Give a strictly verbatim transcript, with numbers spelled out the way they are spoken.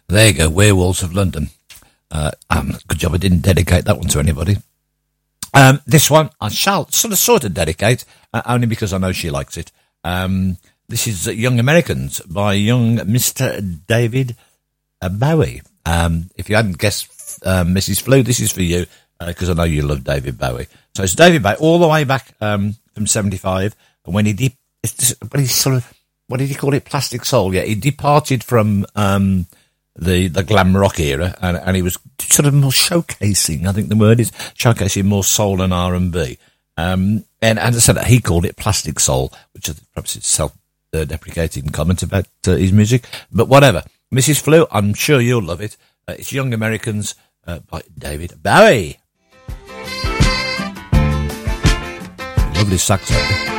There you go, Werewolves of London. Uh, um, good job I didn't dedicate that one to anybody. Um, this one I shall sort of sort of dedicate, uh, only because I know she likes it. Um, this is uh, Young Americans by young Mister David uh, Bowie. Um, if you hadn't guessed, uh, Missus Flew, this is for you, because uh, I know you love David Bowie. So it's David Bowie all the way back um, from seventy-five, and when he did, when he sort of, what did he call it, Plastic Soul? Yeah, he departed from um, the the glam rock era, and, and he was sort of more showcasing. I think the word is showcasing more soul and R and B. Um, and as I said, he called it Plastic Soul, which is perhaps a self-deprecating comment about uh, his music, but whatever. Missus Flew, I'm sure you'll love it. Uh, it's Young Americans uh, by David Bowie. Lovely saxophone.